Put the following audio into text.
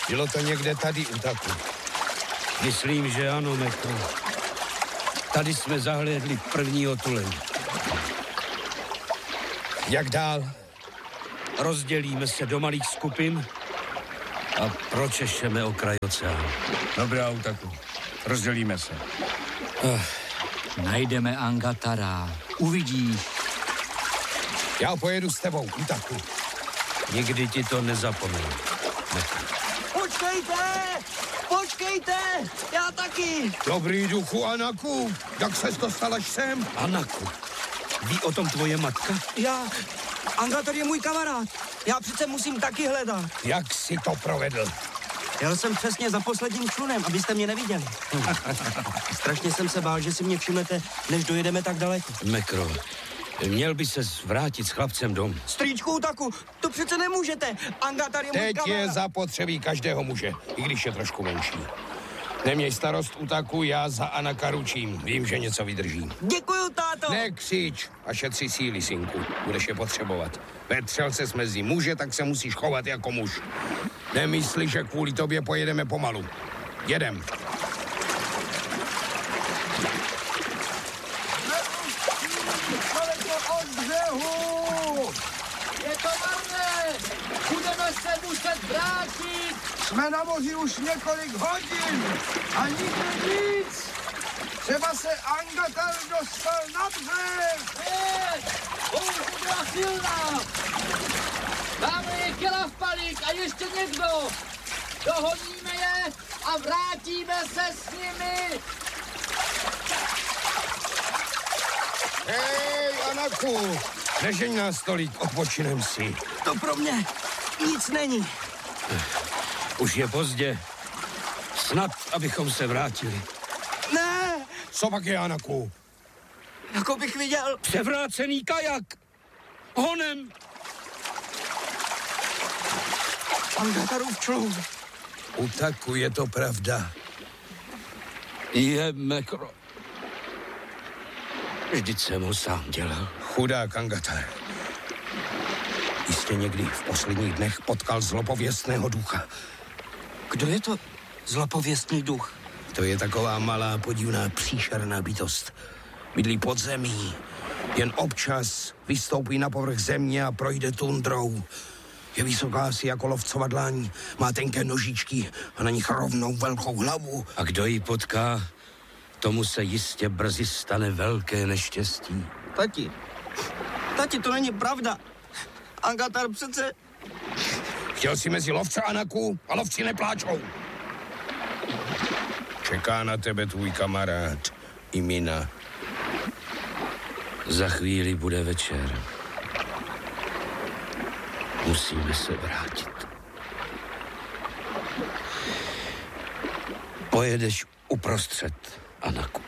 Bylo to někde tady u taku. Myslím, že ano, Mekro. Tady jsme zahlédli prvního tuleň. Jak dál? Rozdělíme se do malých skupin a pročešeme okraj oceánu. Dobrá, Utaku. Rozdělíme se. Najdeme Angatara. Uvidíš. Já pojedu s tebou, Utaku. Nikdy ti to nezapomenu. Počkejte, já taky. Dobrý duchu, Anaku. Jak ses dostal až sem? Anaku, ví o tom tvoje matka? Angatar je můj kamarád. Já přece musím taky hledat. Jak jsi to provedl? Jel jsem přesně za posledním člunem, abyste mě neviděli. Strašně jsem se bál, že si mě všimnete, než dojedeme tak daleko. Mekro, měl by se vrátit s chlapcem domů. Strýčku Utaku, to přece nemůžete. Angatar je můj Teď kamarád. je zapotřebí každého muže, i když je trošku menší. Neměj starost, Utaku, já za Anaka ručím. Vím, že něco vydrží. Děkuju, táto. Nekřič a šetři síly, synku. Budeš je potřebovat. Vetřel ses mezi muže, tak se musíš chovat jako muž. Nemysli, že kvůli tobě pojedeme pomalu. Jedem. Od břehu! Je to marné! Budeme se muset vrátit! Jsme na moři už několik hodin a nikdy nic! Třeba se Angatar dostal na břeh! Bouře byla silná! Tamhle je Kelafpalik a ještě někdo! Dohoníme je a vrátíme se s nimi! Hej, Anaku! Nežeň nás tolik, odpočinem si. To pro mě nic není. Už je pozdě. Snad, abychom se vrátili. Ne, Co pak je, Anaku? jako bych viděl. Převrácený kajak! Honem! Angatarův člun. Utaku, je to pravda. Je, Mekro. Vždyť jsem ho sám dělal. Chudák Angatar. Jistě někdy v posledních dnech potkal zlopověstného ducha. Kdo je to zlopověstný duch? To je taková malá podivná příšerná bytost. Bydlí pod zemí. Jen občas vystoupí na povrch země a projde tundrou. Je vysoká asi jako lovcova dlaň, má tenké nožičky a na nich rovnou velkou hlavu. A kdo ji potká, tomu se jistě brzy stane velké neštěstí. Tati, to není pravda. Angatar přece... Chtěl jsi mezi lovce, Anaku, a lovci nepláčou. Čeká na tebe tvůj kamarád, Imina. Za chvíli bude večer. Musíme se vrátit. Pojedeš uprostřed, Anaku.